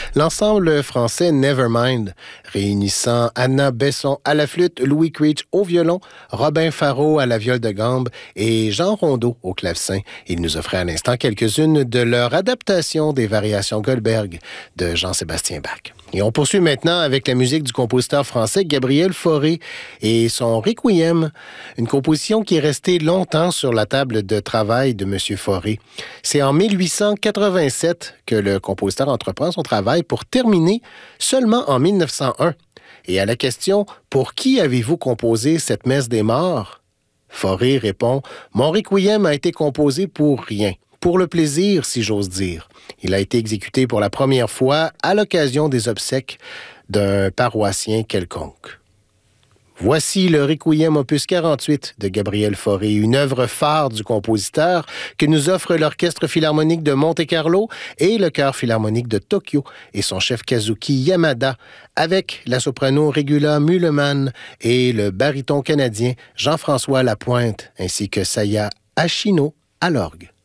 L'ensemble français Nevermind, réunissant Anna Besson à la flûte, Louis Creech au violon, Robin Faro à la viole de gambe et Jean Rondeau au clavecin. Il nous offrait à l'instant quelques-unes de leur adaptation des variations Goldberg de Jean-Sébastien Bach. Et on poursuit maintenant avec la musique du compositeur français Gabriel Fauré et son Requiem, une composition qui est restée longtemps sur la table de travail de M. Fauré. C'est en 1887 que le compositeur entreprend son travail pour terminer seulement en 1901. Et à la question « Pour qui avez-vous composé cette messe des morts ?» Fauré répond « Mon Requiem a été composé pour rien. Pour le plaisir, si j'ose dire. Il a été exécuté pour la première fois à l'occasion des obsèques d'un paroissien quelconque. » Voici le Requiem opus 48 de Gabriel Fauré, une œuvre phare du compositeur que nous offre l'Orchestre philharmonique de Monte-Carlo et le Chœur philharmonique de Tokyo et son chef Kazuki Yamada, avec la soprano Regula Mühlemann et le baryton canadien Jean-François Lapointe, ainsi que Saya Ashino à l'orgue.